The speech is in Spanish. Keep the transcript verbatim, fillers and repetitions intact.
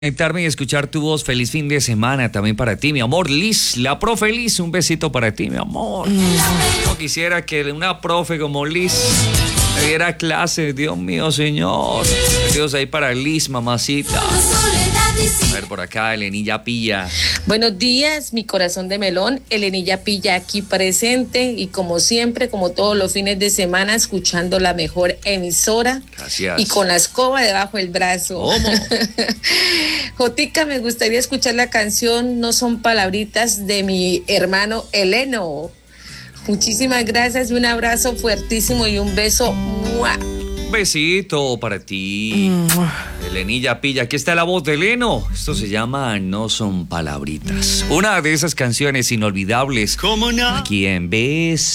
Conectarme y escuchar tu voz. Feliz fin de semana también para ti, mi amor. Liz, la profe Liz, un besito para ti, mi amor. No quisiera que una profe como Liz me diera clase, Dios mío, señor. Dios ahí para Liz, mamacita. A ver, por acá, Elenilla Pilla. Buenos días, mi corazón de melón. Elenilla Pilla aquí presente y como siempre, como todos los fines de semana, escuchando la mejor emisora. Gracias. Y con la escoba debajo del brazo. ¿Cómo? Jotica, me gustaría escuchar la canción No son palabritas de mi hermano Eleno. Muchísimas gracias y un abrazo fuertísimo y un beso. ¡Mua! Un besito para ti. Elenilla Pilla, aquí está la voz de Eleno. Esto se llama No son palabritas. Una de esas canciones inolvidables. ¿Cómo no? Aquí en Besos.